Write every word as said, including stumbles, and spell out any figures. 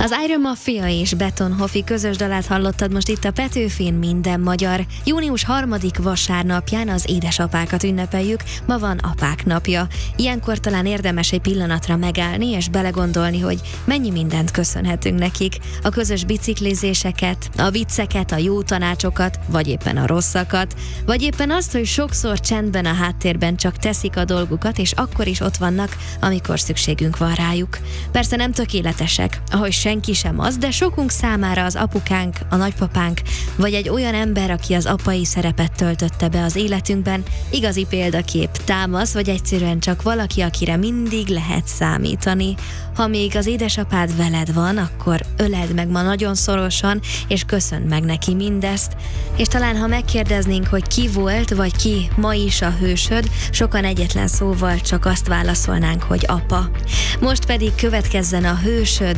Az Iron Mafia és Betonhoffi közös dalát hallottad most itt a Petőfin Minden Magyar. Június harmadik vasárnapján az édesapákat ünnepeljük, ma van apák napja. Ilyenkor talán érdemes egy pillanatra megállni és belegondolni, hogy mennyi mindent köszönhetünk nekik. A közös biciklizéseket, a vicceket, a jó tanácsokat, vagy éppen a rosszakat, vagy éppen azt, hogy sokszor csendben a háttérben csak teszik a dolgukat, és akkor is ott vannak, amikor szükségünk van rájuk. Persze nem tökéletesek, ahogy senki sem az, de sokunk számára az apukánk, a nagypapánk, vagy egy olyan ember, aki az apai szerepet töltötte be az életünkben, igazi példakép, támasz, vagy egyszerűen csak valaki, akire mindig lehet számítani. Ha még az édesapád veled van, akkor öleld meg ma nagyon szorosan, és köszönd meg neki mindezt. És talán, ha megkérdeznénk, hogy ki volt, vagy ki ma is a hősöd, sokan egyetlen szóval csak azt válaszolnánk, hogy apa. Most pedig következzen a hősöd,